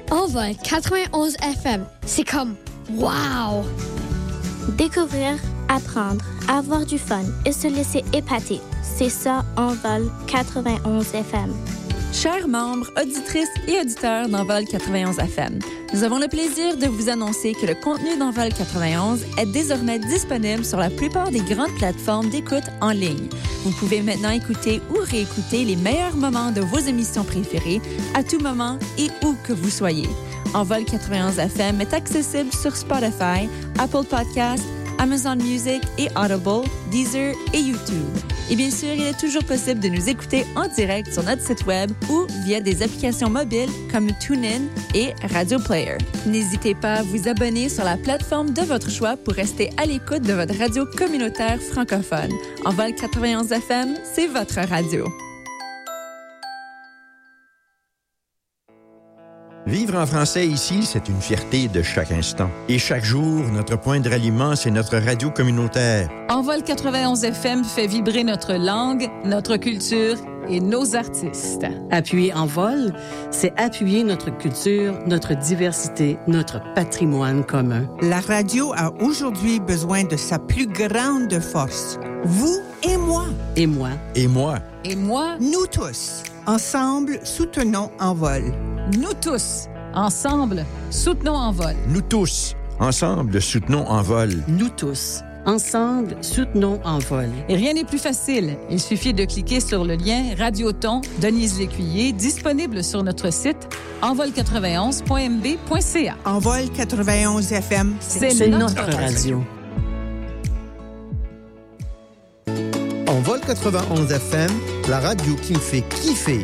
Envol 91 FM, c'est comme wow! Découvrir, apprendre, avoir du fun et se laisser épater, c'est ça Envol 91 FM. Chers membres, auditrices et auditeurs d'Envol 91 FM, nous avons le plaisir de vous annoncer que le contenu d'Envol 91 est désormais disponible sur la plupart des grandes plateformes d'écoute en ligne. Vous pouvez maintenant écouter ou réécouter les meilleurs moments de vos émissions préférées à tout moment et où que vous soyez. Envol 91 FM est accessible sur Spotify, Apple Podcasts, Amazon Music et Audible, Deezer et YouTube. Et bien sûr, il est toujours possible de nous écouter en direct sur notre site web ou via des applications mobiles comme TuneIn et Radio Player. N'hésitez pas à vous abonner sur la plateforme de votre choix pour rester à l'écoute de votre radio communautaire francophone. Envol 91 FM, c'est votre radio. Vivre en français ici, c'est une fierté de chaque instant. Et chaque jour, notre point de ralliement, c'est notre radio communautaire. Envol 91 FM fait vibrer notre langue, notre culture et nos artistes. Appuyer Envol, c'est appuyer notre culture, notre diversité, notre patrimoine commun. La radio a aujourd'hui besoin de sa plus grande force. Vous et moi. Et moi. Et moi. Et moi. Nous tous. Ensemble, soutenons Envol. Nous tous. Ensemble, soutenons Envol. Nous tous. Ensemble, soutenons Envol. Nous tous. Ensemble, soutenons Envol. Et rien n'est plus facile. Il suffit de cliquer sur le lien Radioton Denise Lécuyer disponible sur notre site envol91.mb.ca. Envol 91 FM, c'est notre radio. Envol 91 FM, la radio qui me fait kiffer.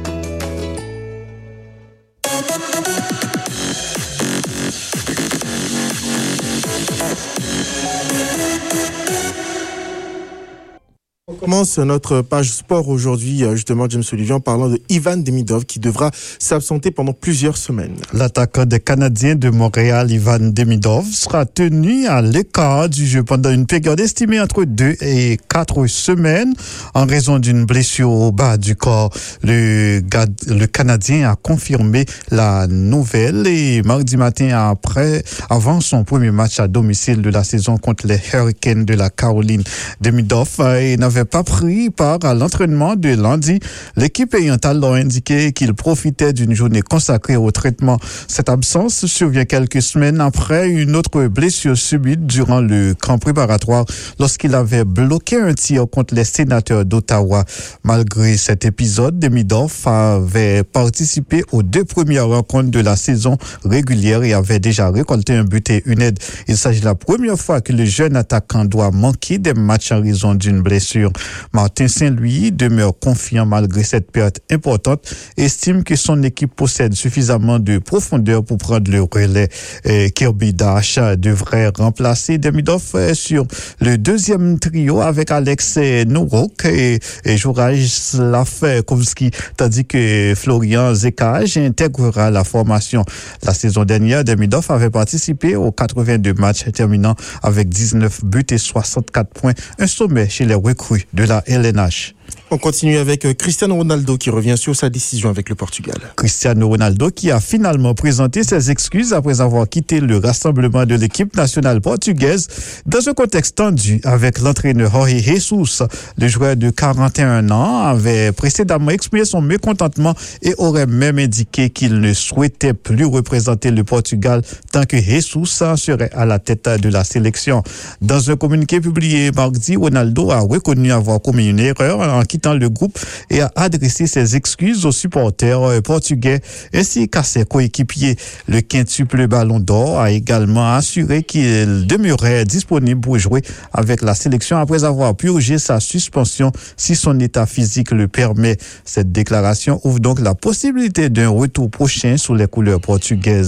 On commence notre page sport aujourd'hui, justement, James Olivier, en parlant de Ivan Demidov qui devra s'absenter pendant plusieurs semaines. L'attaquant des Canadiens de Montréal, Ivan Demidov, sera tenu à l'écart du jeu pendant une période estimée entre 2 et 4 semaines en raison d'une blessure au bas du corps. Le Canadien a confirmé la nouvelle et mardi matin avant son premier match à domicile de la saison contre les Hurricanes de la Caroline. Demidov n'avait pas pris part à l'entraînement de lundi. L'équipe ayant alors indiqué qu'il profitait d'une journée consacrée au traitement. Cette absence survient quelques semaines après une autre blessure subite durant le camp préparatoire lorsqu'il avait bloqué un tir contre les Sénateurs d'Ottawa. Malgré cet épisode, Demidov avait participé aux 2 premières rencontres de la saison régulière et avait déjà récolté un but et une aide. Il s'agit de la première fois que le jeune attaquant doit manquer des matchs en raison d'une blessure. Martin Saint-Louis demeure confiant malgré cette perte importante et estime que son équipe possède suffisamment de profondeur pour prendre le relais. Kirby Dash devrait remplacer Demidov sur le deuxième trio avec Alex Norok et Juraj Slavkovski, tandis que Florian Zekaj intégrera la formation. La saison dernière, Demidov avait participé aux 82 matchs, terminant avec 19 buts et 64 points, un sommet chez les recrues de la LNH. On continue avec Cristiano Ronaldo qui revient sur sa décision avec le Portugal. Cristiano Ronaldo qui a finalement présenté ses excuses après avoir quitté le rassemblement de l'équipe nationale portugaise dans un contexte tendu avec l'entraîneur Jorge Jesus. Le joueur de 41 ans avait précédemment exprimé son mécontentement et aurait même indiqué qu'il ne souhaitait plus représenter le Portugal tant que Jesus serait à la tête de la sélection. Dans un communiqué publié mardi, Ronaldo a reconnu avoir commis une erreur en quittant le groupe et a adressé ses excuses aux supporters portugais ainsi qu'à ses coéquipiers. Le quintuple Ballon d'Or a également assuré qu'il demeurait disponible pour jouer avec la sélection après avoir purgé sa suspension si son état physique le permet. Cette déclaration ouvre donc la possibilité d'un retour prochain sous les couleurs portugaises.